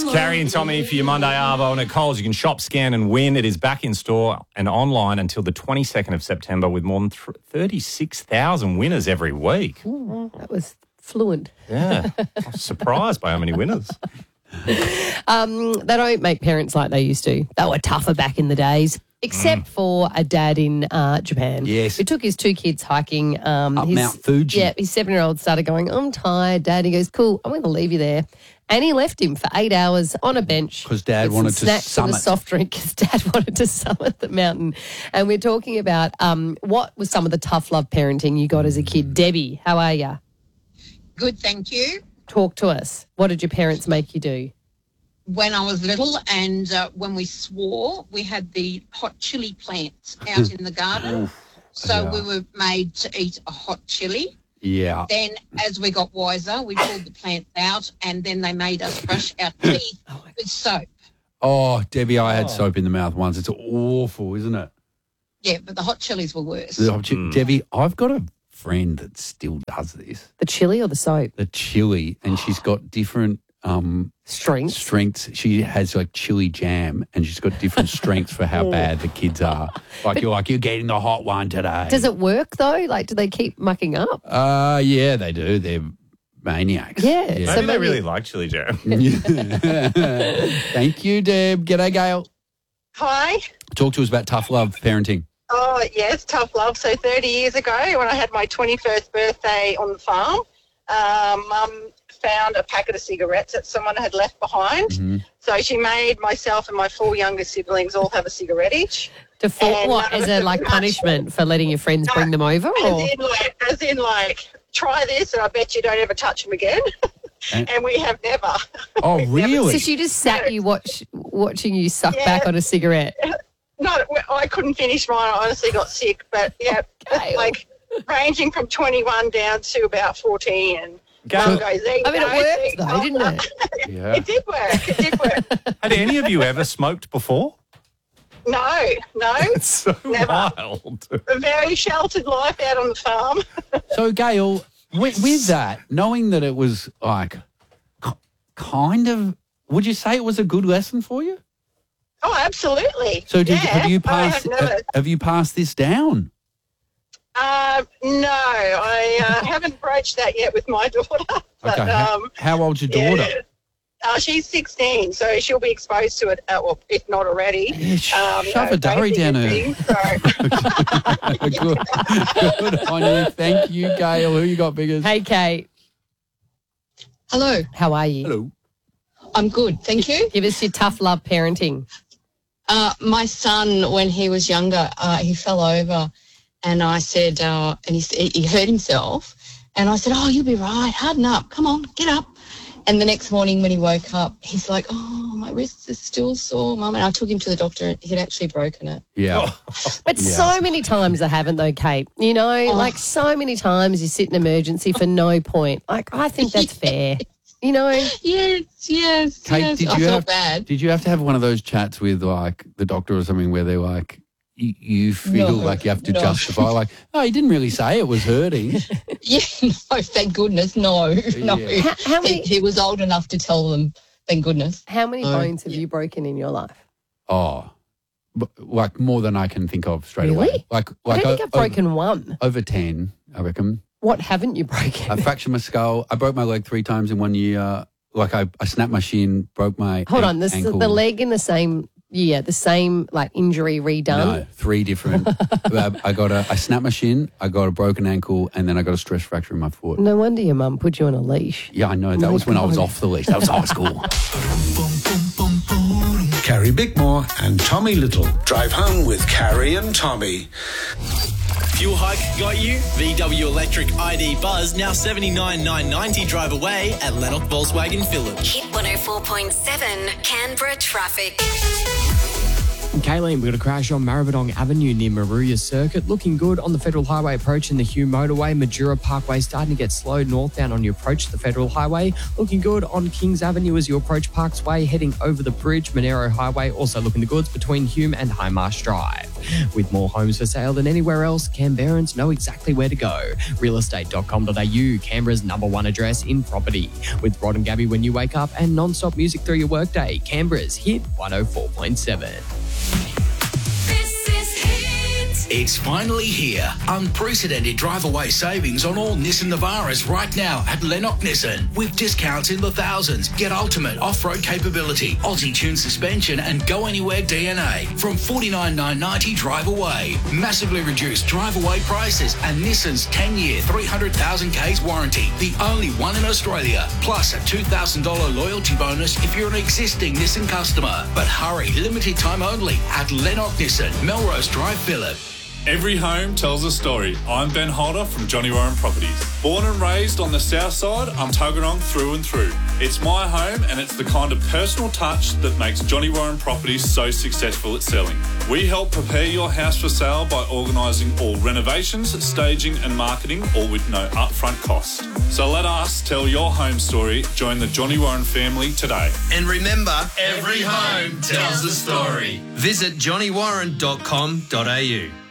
Carrie and Tommy for your Monday Arvo. And at Coles, you can shop, scan and win. It is back in store and online until the 22nd of September with more than 36,000 winners every week. Ooh, that was fluent. Yeah. I was surprised by how many winners. They don't make parents like they used to. They were tougher back in the days. Except for a dad in Japan. Yes. Who took his two kids hiking. Up Mount Fuji. Yeah, his 7-year-old started going, I'm tired, Dad. He goes, cool, I'm going to leave you there. And he left him for 8 hours on a bench. Because Dad wanted to snacks and summit. a soft drink because Dad wanted to summit the mountain. And we're talking about what was some of the tough love parenting you got as a kid. Debbie, how are you? Good, thank you. Talk to us. What did your parents make you do? When I was little and when we swore, we had the hot chili plants out in the garden. So we were made to eat a hot chili. Yeah. Then as we got wiser, we pulled the plants out and then they made us brush our teeth with soap. Oh, Debbie, I had soap in the mouth once. It's awful, isn't it? Yeah, but the hot chilies were worse. Debbie, I've got a friend that still does this. The chili or the soap? The chili, and she's got different strengths. She has like chili jam, and she's got different strengths for how bad the kids are. You're getting the hot one today. Does it work though? Like, do they keep mucking up? Yeah, they do. They're maniacs. Yeah. Maybe So they really like chili jam. Thank you, Deb. G'day, Gail. Hi. Talk to us about tough love parenting. Oh, yes, tough love. So 30 years ago, when I had my 21st birthday on the farm, Mum found a packet of cigarettes that someone had left behind. Mm-hmm. So she made myself and my 4 younger siblings all have a cigarette each. What, as a punishment for letting your friends bring them over? Or? As in, try this and I bet you don't ever touch them again. And we have never. Oh, really? So she just sat you watching you suck back on a cigarette? No, I couldn't finish mine. I honestly got sick. But, yeah, ranging from 21 down to about 14 and it worked though, didn't it? Yeah. It did work. Had any of you ever smoked before? No. It's so Never. wild. A very sheltered life out on the farm. So, Gail, with that, knowing that it was kind of, would you say it was a good lesson for you? Oh, absolutely. So have you passed this down? No, I haven't broached that yet with my daughter. But, okay. How old's your daughter? Yeah. She's 16, so she'll be exposed to it, if not already. Yeah, shove a durry down her. Good on you. Thank you, Gail. Who you got, Biggers? Hey, Kate. Hello. How are you? Hello. I'm good, thank you. Give us your tough love parenting. My son, when he was younger, he fell over and I said, and he hurt himself. And I said, oh, you'll be right. Harden up. Come on, get up. And the next morning when he woke up, he's like, oh, my wrists are still sore, Mum. And I took him to the doctor. He'd actually broken it. Yeah. But so many times they haven't though, Kate. You know, so many times you sit in emergency for no point. I think that's fair. You know? Yes. Kate, I felt bad. Did you have to have one of those chats with the doctor or something where they're like, you feel like you have to justify, oh, he didn't really say it was hurting. Yeah, no, thank goodness, no. Yeah. How many? He was old enough to tell them, thank goodness. How many bones have you broken in your life? Oh, more than I can think of straight away. I don't think I've broken one. Over 10, I reckon. What haven't you broken? I fractured my skull. I broke my leg 3 times in 1 year. I snapped my shin, broke my Hold on, ankle. the leg in the same year, the same injury redone? No, 3 different. I snapped my shin, I got a broken ankle, and then I got a stress fracture in my foot. No wonder your mum put you on a leash. Yeah, I know. That was when I was off the leash. That was high school. Carrie Bickmore and Tommy Little. Drive home with Carrie and Tommy. Fuel hike got you? VW Electric ID Buzz now $79,990 drive away at Lennox Volkswagen Village. Hit 104.7 Canberra traffic. Kayleen, we've got a crash on Maribyrnong Avenue near Maruya Circuit. Looking good on the Federal Highway approach in the Hume Motorway. Majura Parkway starting to get slowed northbound on your approach to the Federal Highway. Looking good on Kings Avenue as you approach Parks Way, heading over the bridge. Monero Highway also looking the goods between Hume and High Marsh Drive. With more homes for sale than anywhere else, Canberrans know exactly where to go. Realestate.com.au, Canberra's #1 address in property. With Rod and Gabby when you wake up and non-stop music through your workday. Canberra's Hit 104.7. It's finally here. Unprecedented drive-away savings on all Nissan Navaras right now at Lennox Nissan. With discounts in the thousands. Get ultimate off-road capability, Aussie-tuned suspension and go-anywhere DNA from $49,990 drive-away. Massively reduced drive-away prices and Nissan's 10-year, 300,000 Ks warranty. The only one in Australia. Plus a $2,000 loyalty bonus if you're an existing Nissan customer. But hurry, limited time only at Lennox Nissan, Melrose Drive, Phillip. Every home tells a story. I'm Ben Holder from Johnny Warren Properties. Born and raised on the south side, I'm Tuggeranong through and through. It's my home and it's the kind of personal touch that makes Johnny Warren Properties so successful at selling. We help prepare your house for sale by organising all renovations, staging and marketing, all with no upfront cost. So let us tell your home story. Join the Johnny Warren family today. And remember, every home tells a story. Visit johnnywarren.com.au.